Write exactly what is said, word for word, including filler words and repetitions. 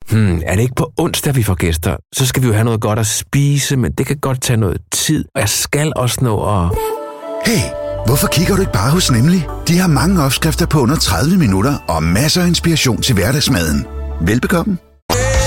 Hmm, er det ikke på onsdag, vi får gæster? Så skal vi jo have noget godt at spise, men det kan godt tage noget tid. Og jeg skal også nå at... Hey, hvorfor kigger du ikke bare hos Nemlig? De har mange opskrifter på under tredive minutter og masser af inspiration til hverdagsmaden. Velbekomme.